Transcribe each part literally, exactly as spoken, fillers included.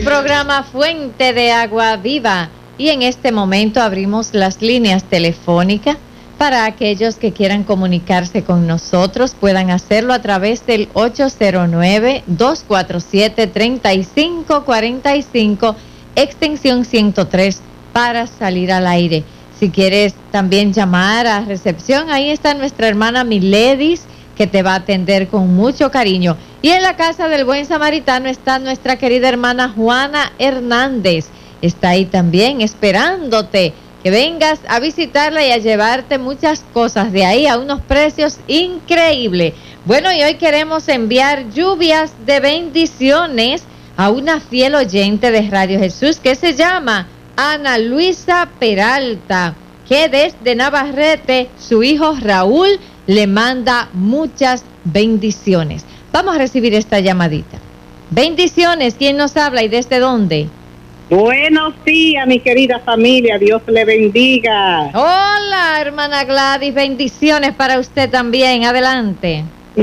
programa Fuente de Agua Viva y en este momento abrimos las líneas telefónicas para aquellos que quieran comunicarse con nosotros. Puedan hacerlo a través del ocho cero nueve, dos cuatro siete, tres cinco cuatro cinco, extensión ciento tres para salir al aire. Si quieres también llamar a recepción, ahí está nuestra hermana Miledis, que te va a atender con mucho cariño. Y en la casa del Buen Samaritano está nuestra querida hermana Juana Hernández. Está ahí también esperándote que vengas a visitarla y a llevarte muchas cosas de ahí a unos precios increíbles. Bueno, y hoy queremos enviar lluvias de bendiciones a una fiel oyente de Radio Jesús que se llama Ana Luisa Peralta, que desde Navarrete, su hijo Raúl le manda muchas bendiciones. Vamos a recibir esta llamadita. Bendiciones, ¿quién nos habla y desde dónde? Buenos días, mi querida familia, Dios le bendiga. Hola, hermana Gladys, bendiciones para usted también, adelante.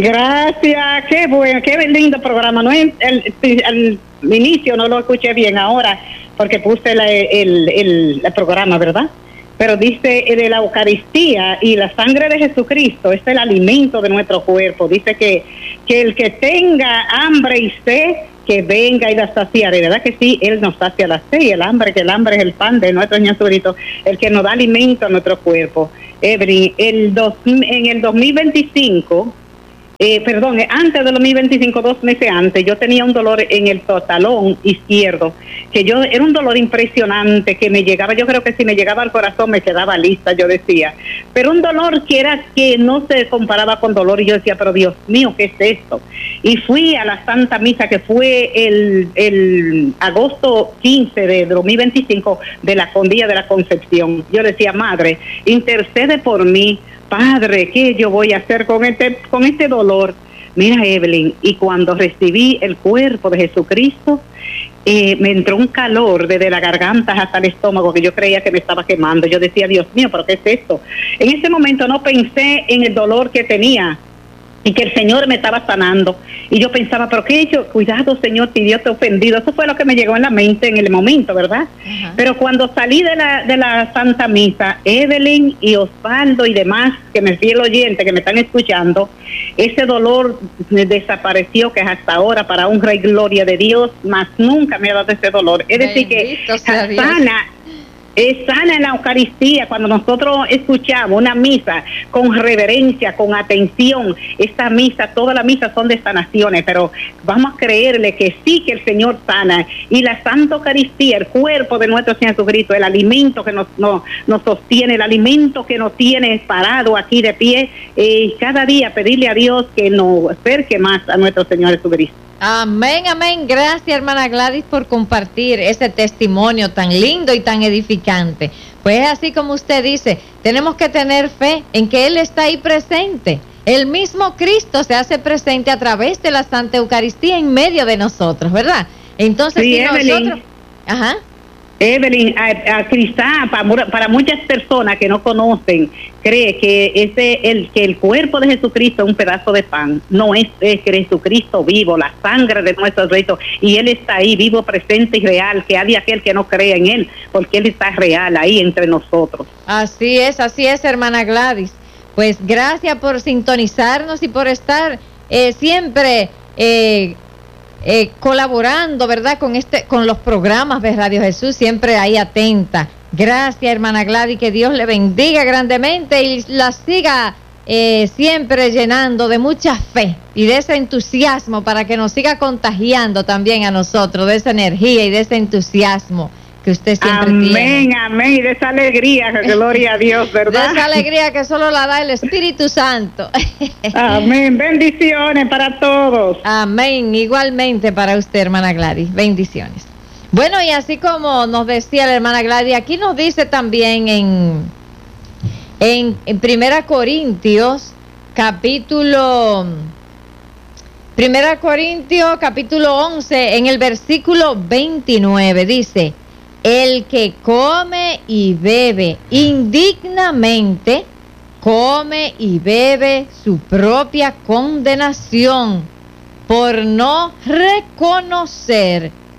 Gracias, qué bueno, qué lindo programa. No, el, el, el, el inicio no lo escuché bien ahora porque puse la, el, el, el programa, ¿verdad? Pero dice de la Eucaristía y la sangre de Jesucristo es el alimento de nuestro cuerpo. Dice que, que el que tenga hambre y sed, que venga y la saciare, ¿verdad que sí? Él nos sacia la sed y el hambre, que el hambre es el pan de nuestro Señor Jesucristo, el que nos da alimento a nuestro cuerpo. Evelyn, el dos, en el dos mil veinticinco, eh, perdón, antes del dos mil veinticinco, dos meses antes, yo tenía un dolor en el talón izquierdo, que yo, era un dolor impresionante, que me llegaba, yo creo que si me llegaba al corazón me quedaba lista, yo decía, pero un dolor que era que no se comparaba con dolor, y yo decía, pero Dios mío, ¿qué es esto? Y fui a la Santa Misa, que fue el, el agosto quince de dos mil veinticinco, de la Día de la Concepción. Yo decía, Madre, intercede por mí, Padre, ¿qué yo voy a hacer con este, con este dolor? Mira, Evelyn, y cuando recibí el cuerpo de Jesucristo, eh, me entró un calor desde la garganta hasta el estómago, que yo creía que me estaba quemando. Yo decía, Dios mío, ¿pero qué es esto? En ese momento no pensé en el dolor que tenía y que el Señor me estaba sanando. Y yo pensaba, ¿pero qué he hecho? Cuidado, Señor, si Dios te ha ofendido. Eso fue lo que me llegó en la mente en el momento, ¿verdad? Uh-huh. Pero cuando salí de la de la Santa Misa, Evelyn y Osvaldo y demás, que me fiel oyente, que me están escuchando, ese dolor desapareció, que hasta ahora, para honra y gloria de Dios, más nunca me ha dado ese dolor. Es decir, que sana, es sana en la Eucaristía. Cuando nosotros escuchamos una misa con reverencia, con atención, esta misa, todas las misas son de sanaciones, pero vamos a creerle que sí, que el Señor sana. Y la Santa Eucaristía, el cuerpo de nuestro Señor Jesucristo, el alimento que nos, nos, nos sostiene, el alimento que nos tiene parado aquí de pie, y eh, cada día pedirle a Dios que nos acerque más a nuestro Señor Jesucristo. Amén, amén. Gracias, hermana Gladys, por compartir ese testimonio tan lindo y tan edificante. Pues así como usted dice, tenemos que tener fe en que Él está ahí presente. El mismo Cristo se hace presente a través de la Santa Eucaristía en medio de nosotros, ¿verdad? Entonces, sí, si Evelyn. nosotros... Ajá. Evelyn, a, a quizá para, para muchas personas que no conocen, cree que ese el que el cuerpo de Jesucristo es un pedazo de pan. No es, es Jesucristo vivo, la sangre de nuestro Cristo, y Él está ahí vivo, presente y real, que hay aquel que no cree en Él, porque Él está real ahí entre nosotros. Así es, así es, hermana Gladys. Pues gracias por sintonizarnos y por estar eh, siempre eh, Eh, colaborando, ¿verdad? Con este, con los programas de Radio Jesús, siempre ahí atenta. Gracias, hermana Gladys, que Dios le bendiga grandemente y la siga eh, siempre llenando de mucha fe y de ese entusiasmo para que nos siga contagiando también a nosotros, de esa energía y de ese entusiasmo que usted siempre amén, tiene. Amén, amén, y de esa alegría, gloria a Dios, ¿verdad? De esa alegría que solo la da el Espíritu Santo. Amén, bendiciones para todos. Amén, igualmente para usted, hermana Gladys, bendiciones. Bueno, y así como nos decía la hermana Gladys, aquí nos dice también en, en, en Primera Corintios, capítulo... Primera Corintios, capítulo once, en el versículo veintinueve, dice... El que come y bebe indignamente, come y bebe su propia condenación por no reconocer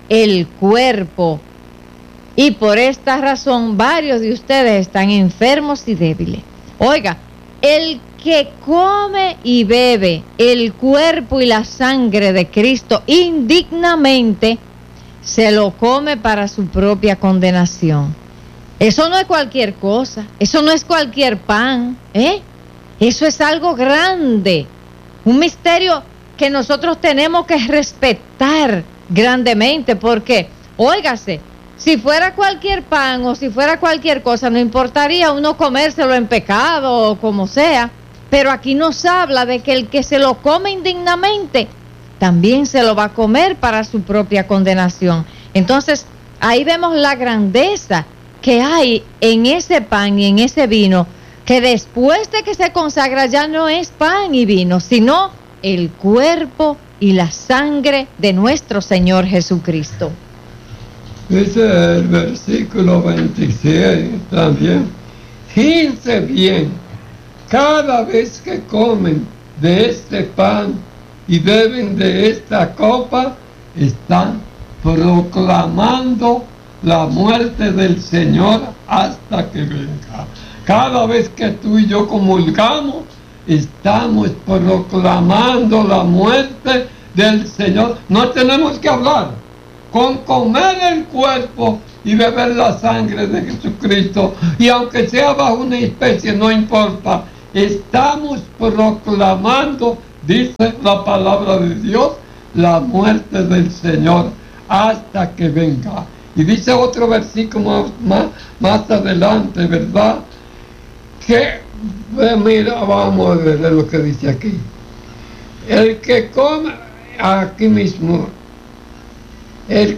el cuerpo. Y por esta razón varios de ustedes están enfermos y débiles. Oiga, el que come y bebe el cuerpo y la sangre de Cristo indignamente, se lo come para su propia condenación. Eso no es cualquier cosa, eso no es cualquier pan, ¿eh? Eso es algo grande, un misterio que nosotros tenemos que respetar grandemente, porque, óigase, si fuera cualquier pan o si fuera cualquier cosa, no importaría uno comérselo en pecado o como sea, pero aquí nos habla de que el que se lo come indignamente, también se lo va a comer para su propia condenación. Entonces, ahí vemos la grandeza que hay en ese pan y en ese vino, que después de que se consagra ya no es pan y vino, sino el cuerpo y la sangre de nuestro Señor Jesucristo. Dice el versículo veintiséis también: fíjense bien, cada vez que comen de este pan y beben de esta copa, están proclamando la muerte del Señor hasta que venga. Cada vez que tú y yo comulgamos, estamos proclamando la muerte del Señor. No tenemos que hablar. Con comer el cuerpo y beber la sangre de Jesucristo, y aunque sea bajo una especie, no importa, estamos proclamando, dice la palabra de Dios, la muerte del Señor hasta que venga. Y dice otro versículo más, más adelante, ¿verdad? Que, mira, vamos a ver lo que dice aquí. El que come, aquí mismo, el,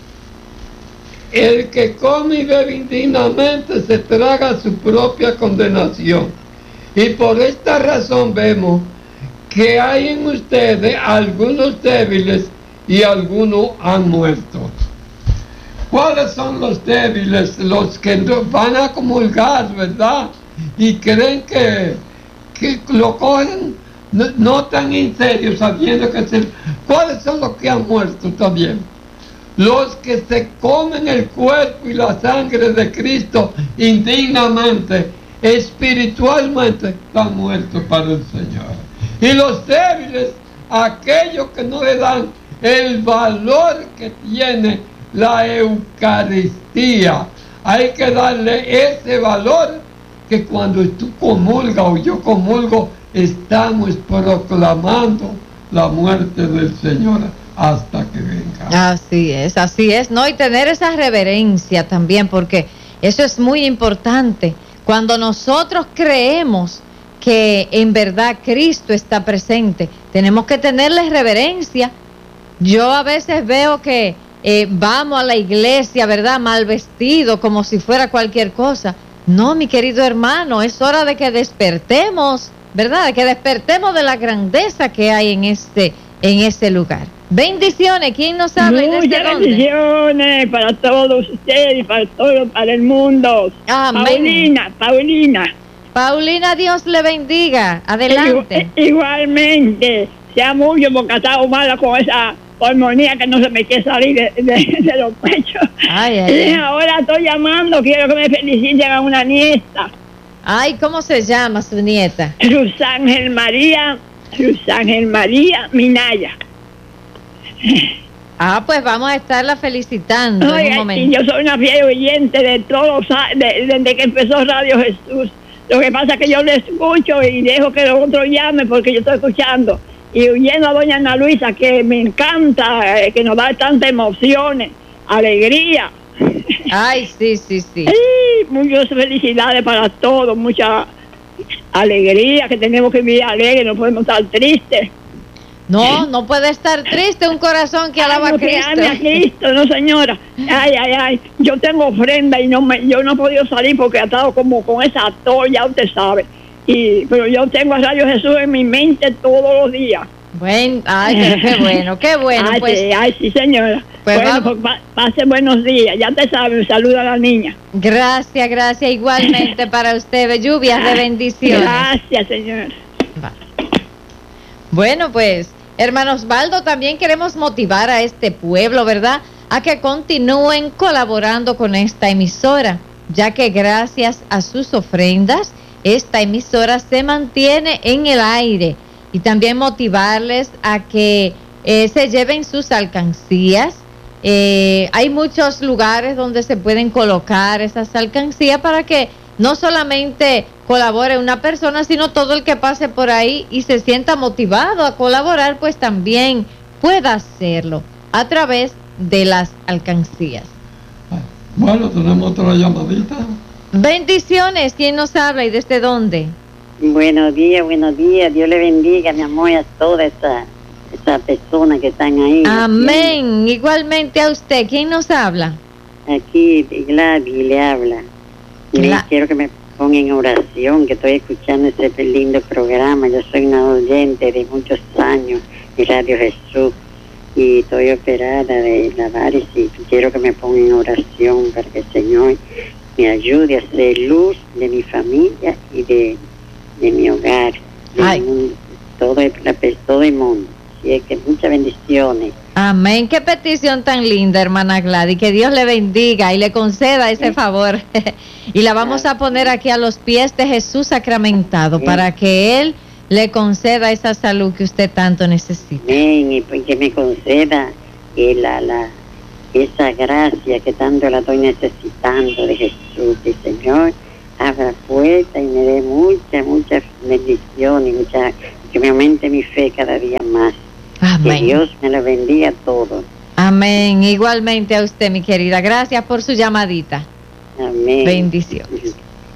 el que come y bebe indignamente se traga su propia condenación. Y por esta razón vemos que hay en ustedes algunos débiles y algunos han muerto. ¿Cuáles son los débiles? Los que van a comulgar, ¿verdad? Y creen que, que lo cogen no, no tan en serio, sabiendo que se... ¿Cuáles son los que han muerto también? Los que se comen el cuerpo y la sangre de Cristo indignamente, espiritualmente, están muertos para el Señor. Y los débiles, aquellos que no le dan el valor que tiene la Eucaristía. Hay que darle ese valor, que cuando tú comulgas o yo comulgo, estamos proclamando la muerte del Señor hasta que venga. Así es, así es, ¿no? Y tener esa reverencia también, porque eso es muy importante. Cuando nosotros creemos que en verdad Cristo está presente, tenemos que tenerle reverencia. Yo a veces veo que eh, vamos a la iglesia, ¿verdad?, mal vestido, como si fuera cualquier cosa. No, mi querido hermano, es hora de que despertemos, ¿verdad?, de que despertemos de la grandeza que hay en este, en este lugar. Bendiciones. ¿Quién nos habla? Muchas bendiciones para todos ustedes y para todo, para el mundo. Amén. Paulina, Paulina. Paulina, Dios le bendiga. Adelante. Igualmente, sea mucho porque ha estado mala con esa pulmonía que no se me quiere salir de, de, de los pechos. Ay, ay, ay. Y ahora estoy llamando, quiero que me feliciten a una nieta. Ay, ¿cómo se llama su nieta? Rusángel María, Rusángel María Minaya. Ah, pues vamos a estarla felicitando. Oye, en un momento. y yo soy una fiel oyente de todos, de, desde que empezó Radio Jesús. Lo que pasa es que yo le escucho y dejo que los otros llamen porque yo estoy escuchando. Y oyendo a doña Ana Luisa, que me encanta, eh, que nos da tantas emociones, alegría. Ay, sí, sí, sí. Y muchas felicidades para todos, mucha alegría, que tenemos que vivir alegre, no podemos estar tristes. No, no puede estar triste un corazón que alaba a Cristo. Que ame a Cristo, no señora. Ay, ay, ay. Yo tengo ofrenda y no me, yo no he podido salir porque he estado como con esa tos, ya usted sabe. Y, pero yo tengo a Radio Jesús en mi mente todos los días. Bueno, ay, pero qué bueno, qué bueno. Ay, pues, sí, ay, sí, señora. Pues bueno, vamos. pues pase buenos días. Ya te sabe, saluda a la niña. Gracias, gracias. Igualmente para usted, lluvias de bendiciones. Gracias, señor. Va. Bueno, pues, hermano Osvaldo, también queremos motivar a este pueblo, ¿verdad?, a que continúen colaborando con esta emisora, ya que gracias a sus ofrendas, esta emisora se mantiene en el aire. Y también motivarles a que eh, se lleven sus alcancías. Eh, hay muchos lugares donde se pueden colocar esas alcancías para que no solamente colabore una persona, sino todo el que pase por ahí y se sienta motivado a colaborar, pues también pueda hacerlo a través de las alcancías. Bueno, tenemos otra llamadita. Bendiciones, ¿quién nos habla y desde dónde? Buenos días, buenos días. Dios le bendiga, mi amor, a todas esas esa personas que están ahí. Amén. Aquí. Igualmente a usted. ¿Quién nos habla? Aquí Gladys le habla. Y le quiero que me ponga en oración, que estoy escuchando ese lindo programa. Yo soy una oyente de muchos años de Radio Jesús y estoy operada de la varices y quiero que me ponga en oración para que el Señor me ayude a ser luz de mi familia y de de mi hogar, de mundo, todo, el, todo el mundo. Así es que muchas bendiciones. Amén. Qué petición tan linda, hermana Gladys. Que Dios le bendiga y le conceda ese ¿Sí? favor. Y la vamos a poner aquí a los pies de Jesús sacramentado, ¿Sí? para que Él le conceda esa salud que usted tanto necesita. Amén. Y pues que me conceda eh, la, la, esa gracia que tanto la estoy necesitando de Jesús, que Señor abra puerta y me dé muchas, muchas bendiciones, mucha, que me aumente mi fe cada día más. Amén. Que Dios me lo bendiga a todos. Amén. Igualmente a usted, mi querida. Gracias por su llamadita. Amén. Bendiciones.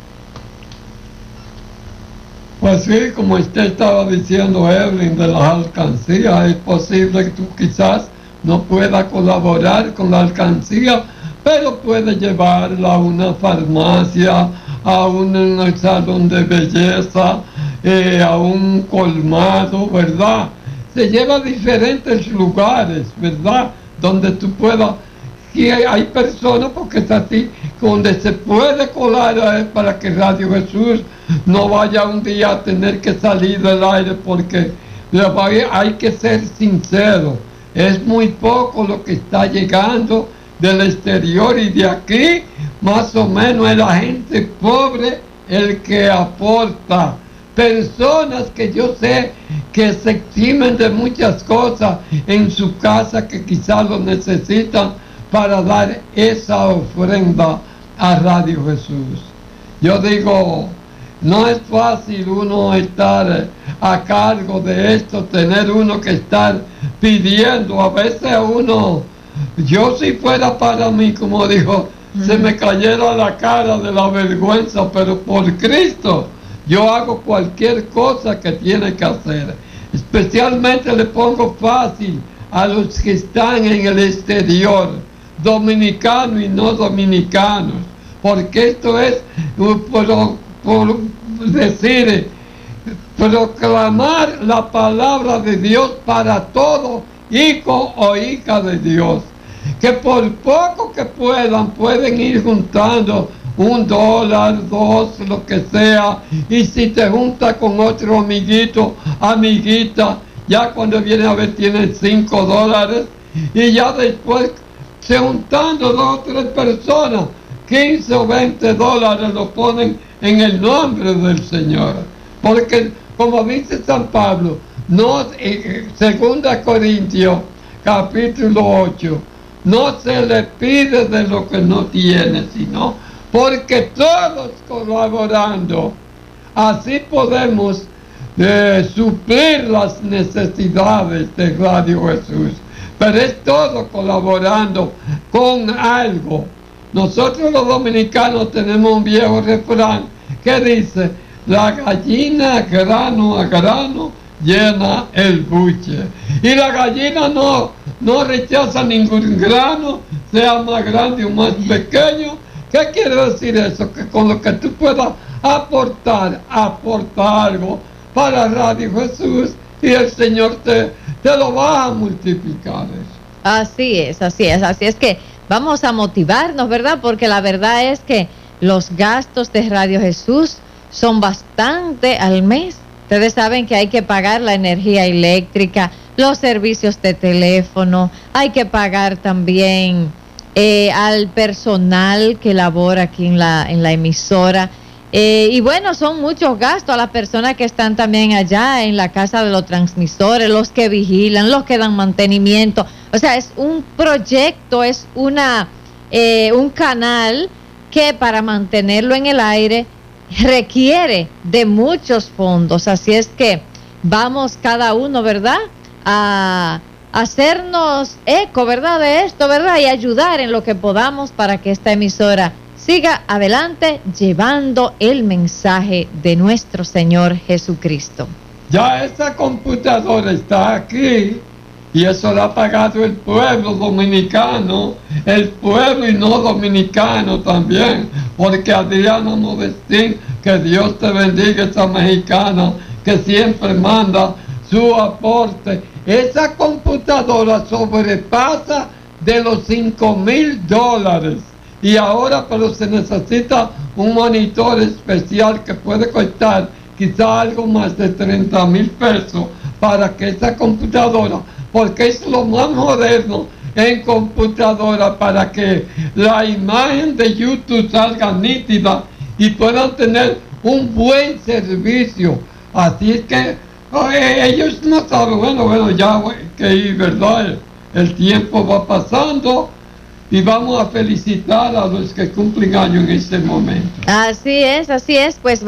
Pues sí, como usted estaba diciendo, Evelyn, de las alcancías, es posible que tú quizás no puedas colaborar con la alcancía, pero puedes llevarla a una farmacia, a un salón de belleza, eh, a un colmado, ¿verdad? Se lleva a diferentes lugares, ¿verdad? Donde tú puedas, y hay, hay personas, porque es así, donde se puede colar eh, para que Radio Jesús no vaya un día a tener que salir del aire, porque hay que ser sincero, es muy poco lo que está llegando del exterior, y de aquí más o menos es la gente pobre el que aporta. Personas que yo sé que se eximen de muchas cosas en su casa, que quizás lo necesitan para dar esa ofrenda a Radio Jesús. Yo digo, no es fácil uno estar a cargo de esto, tener uno que estar pidiendo. A veces uno, yo si fuera para mí, como dijo, mm. se me cayera la cara de la vergüenza, pero por Cristo yo hago cualquier cosa que tiene que hacer. Especialmente le pongo fácil a los que están en el exterior, dominicanos y no dominicanos, porque esto es por, por decir, proclamar la palabra de Dios para todo hijo o hija de Dios, que por poco que puedan, pueden ir juntando un dólar, dos, lo que sea, y si te junta con otro amiguito, amiguita, ya cuando viene a ver tiene cinco dólares, y ya después se juntando dos o tres personas, quince o veinte dólares lo ponen en el nombre del Señor, porque como dice San Pablo, no, eh, segunda Corintios capítulo ocho, no se le pide de lo que no tiene, sino porque todos colaborando, así podemos eh, suplir las necesidades de Radio Jesús. Pero es todo colaborando con algo. Nosotros los dominicanos tenemos un viejo refrán que dice, la gallina grano a grano llena el buche. Y la gallina no, no rechaza ningún grano, sea más grande o más pequeño. ¿Qué quiere decir eso? Que con lo que tú puedas aportar, aporta algo para Radio Jesús y el Señor te, te lo va a multiplicar. Así es, así es, así es que vamos a motivarnos, ¿verdad? Porque la verdad es que los gastos de Radio Jesús son bastante al mes. Ustedes saben que hay que pagar la energía eléctrica, los servicios de teléfono, hay que pagar también eh, al personal que labora aquí en la, en la emisora. Eh, y bueno, son muchos gastos a las personas que están también allá en la casa de los transmisores, los que vigilan, los que dan mantenimiento. O sea, es un proyecto, es una eh, un canal que para mantenerlo en el aire requiere de muchos fondos. Así es que vamos cada uno, ¿verdad?, a hacernos eco, ¿verdad?, de esto, ¿verdad?, y ayudar en lo que podamos para que esta emisora siga adelante llevando el mensaje de nuestro Señor Jesucristo. Ya esa computadora está aquí y eso lo ha pagado el pueblo dominicano, el pueblo y no dominicano también, porque Adriana Modestín, que Dios te bendiga, esa mexicana que siempre manda su aporte. Esa computadora sobrepasa de los cinco mil dólares. Y ahora, pero se necesita un monitor especial que puede costar quizá algo más de treinta mil pesos para que esa computadora, porque es lo más moderno en computadora, para que la imagen de YouTube salga nítida y puedan tener un buen servicio. Así es que oye, ellos no saben, bueno, bueno, ya que verdad, el tiempo va pasando. Y vamos a felicitar a los que cumplen años en este momento. Así es, así es, pues